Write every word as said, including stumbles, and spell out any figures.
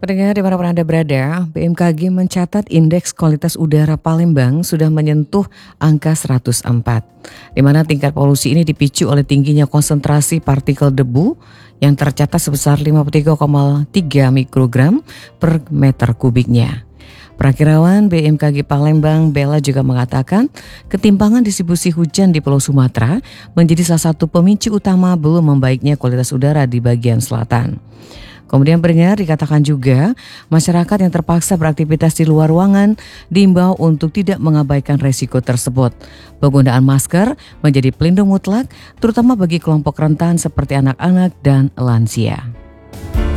Pendengar dimanapun Anda berada, B M K G mencatat indeks kualitas udara Palembang sudah menyentuh angka seratus empat, di mana tingkat polusi ini dipicu oleh tingginya konsentrasi partikel debu yang tercatat sebesar lima puluh tiga koma tiga mikrogram per meter kubiknya. Perakirawan B M K G Palembang, Bella, juga mengatakan ketimpangan distribusi hujan di Pulau Sumatera menjadi salah satu pemicu utama belum membaiknya kualitas udara di bagian selatan. Kemudian pendengar, dikatakan juga masyarakat yang terpaksa beraktivitas di luar ruangan diimbau untuk tidak mengabaikan resiko tersebut. Penggunaan masker menjadi pelindung mutlak terutama bagi kelompok rentan seperti anak-anak dan lansia.